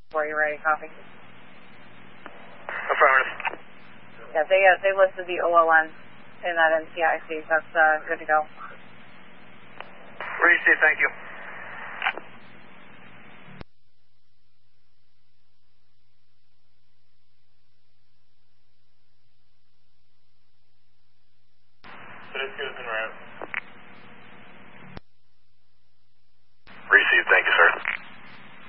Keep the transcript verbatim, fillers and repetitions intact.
Were you ready? Copy. Affirmative. Yeah, they uh, they listed the O L N in that N C I C. That's uh, good to go. Receive, thank you. Tedesco is en route. Received, thank you, sir.